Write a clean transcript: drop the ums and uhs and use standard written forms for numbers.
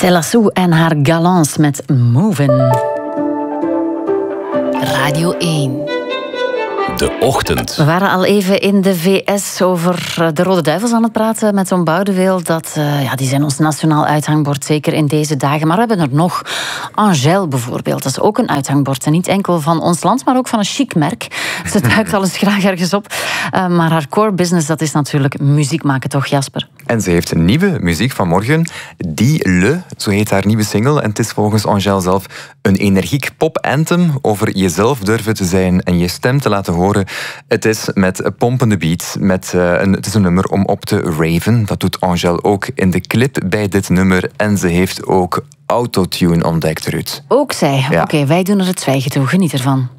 Céla en haar galants met Movin'. Radio 1. De ochtend. We waren al even in de VS over de Rode Duivels aan het praten met Tom Boudeweel. Die zijn ons nationaal uithangbord, zeker in deze dagen. Maar we hebben er nog. Angèle bijvoorbeeld, dat is ook een uithangbord. En niet enkel van ons land, maar ook van een chic merk. Ze duikt al eens graag ergens op. Maar haar core business, dat is natuurlijk muziek maken, toch Jasper? En ze heeft een nieuwe muziek vanmorgen. Dis-le, zo heet haar nieuwe single. En het is volgens Angèle zelf een energiek pop-anthem over jezelf durven te zijn en je stem te laten horen. Het is met pompende beats. Het is een nummer om op te raven. Dat doet Angèle ook in de clip bij dit nummer. En ze heeft ook autotune ontdekt, Ruud. Ook zij. Ja. Oké, wij doen er het zwijgen toe. Geniet ervan.